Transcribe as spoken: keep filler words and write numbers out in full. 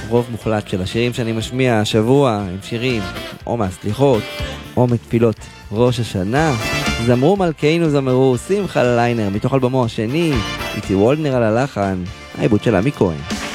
רוב מוחלט של השירים שאני משמיע השבוע הם שירים או מהסליחות או מתפילות ראש השנה. זמרו מלכינו זמרו, שמחה ליינר מתוך אלבומו השני, איתי וולדנר על הלחן, העיבוד של עמי כהן.